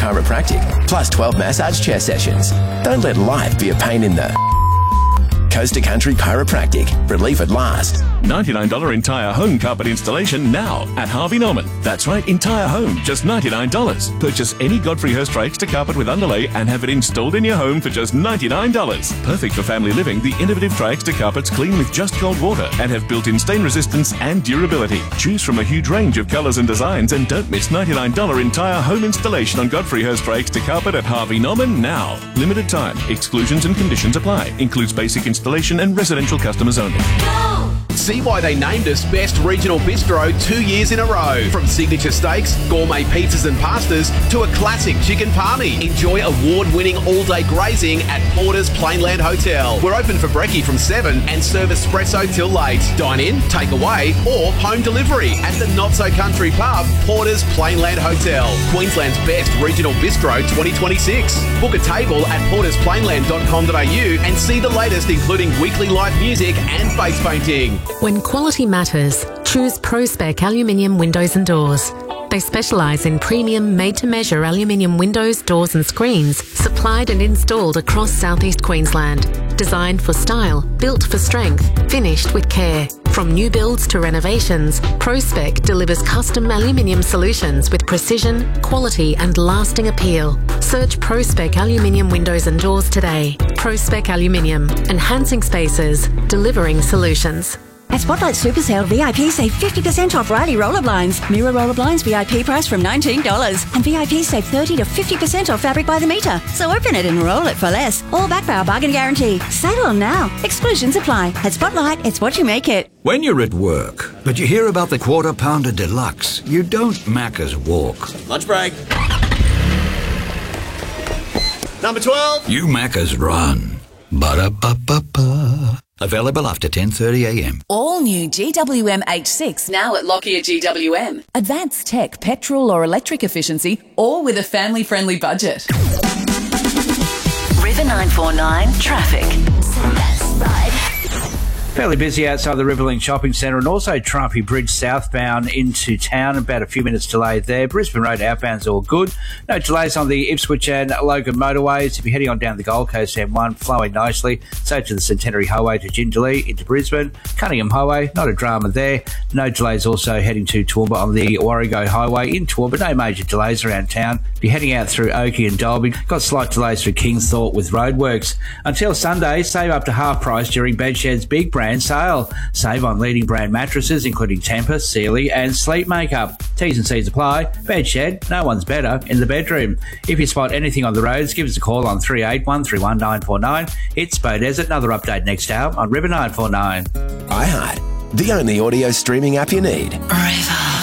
Chiropractic, plus 12 massage chair sessions. Don't let life be a pain in the... Coast to Country Chiropractic. Relief at last. $99 entire home carpet installation now at Harvey Norman. That's right, entire home, just $99. Purchase any Godfrey Hirst Extra carpet with underlay and have it installed in your home for just $99. Perfect for family living, the innovative Tri-Extra carpets clean with just cold water and have built-in stain resistance and durability. Choose from a huge range of colours and designs and don't miss $99 entire home installation on Godfrey Hirst Extra carpet at Harvey Norman now. Limited time. Exclusions and conditions apply. Includes basic installation and residential customers only. See why they named us Best Regional Bistro 2 years in a row. From signature steaks, gourmet pizzas and pastas, to a classic chicken palmy. Enjoy award-winning all-day grazing at Porter's Plainland Hotel. We're open for brekkie from 7 and serve espresso till late. Dine in, take away, or home delivery at the not-so-country pub, Porter's Plainland Hotel. Queensland's Best Regional Bistro 2026. Book a table at portersplainland.com.au and see the latest, including weekly live music and face painting. When quality matters, choose ProSpec Aluminium Windows and Doors. They specialise in premium made-to-measure aluminium windows, doors and screens supplied and installed across southeast Queensland. Designed for style, built for strength, finished with care. From new builds to renovations, ProSpec delivers custom aluminium solutions with precision, quality and lasting appeal. Search ProSpec Aluminium Windows and Doors today. ProSpec Aluminium, enhancing spaces, delivering solutions. At Spotlight Super Sale, VIP save 50% off Riley roller blinds. Mirror roller blinds VIP price from $19. And VIP save 30 to 50% off fabric by the metre. So open it and roll it for less. All backed by our bargain guarantee. Sale on now. Exclusions apply. At Spotlight, it's what you make it. When you're at work, but you hear about the Quarter Pounder Deluxe, you don't Macca's walk. Lunch break. Number 12. You Macca's run. Ba-da-ba-ba-ba. Available after 10:30am. All new GWM H6 now at Lockyer GWM. Advanced tech, petrol or electric efficiency, all with a family-friendly budget. River 949 traffic. Fairly busy outside the Riverlink Shopping Centre and also Trumpy Bridge southbound into town. About a few minutes delayed there. Brisbane Road outbound's all good. No delays on the Ipswich and Logan motorways. If you're heading on down the Gold Coast M1, flowing nicely. So to the Centenary Highway to Jindalee into Brisbane. Cunningham Highway, not a drama there. No delays also heading to Toowoomba on the Warrego Highway in Toowoomba. No major delays around town. If you're heading out through Oakey and Dalby, got slight delays through Kingsthorpe with roadworks. Until Sunday, save up to half price during Bedshed's Big Brand Sale. Save on leading brand mattresses including Tempur, Sealy and Sleep Makeup. T's and C's apply. Bedshed, no one's better in the bedroom. If you spot anything on the roads, give us a call on 38131949. It's Beaudesert. Another update next hour on River 949. iHeart, the only audio streaming app you need. River.